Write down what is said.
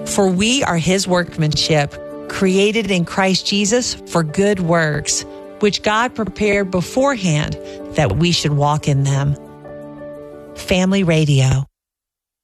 For we are his workmanship, created in Christ Jesus for good works, which God prepared beforehand that we should walk in them. Family Radio.